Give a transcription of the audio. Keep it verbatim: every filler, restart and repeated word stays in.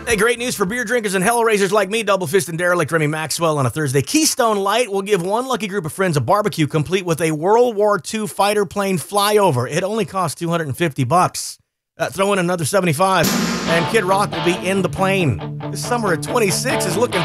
Hey, great news for beer drinkers and hellraisers like me, Double Fist and Derelict Remy Maxwell on a Thursday. Keystone Light will give one lucky group of friends a barbecue complete with a World War Two fighter plane flyover. It only costs two hundred fifty bucks. Uh, throw in another seventy-five, and Kid Rock will be in the plane. This summer at twenty-six is looking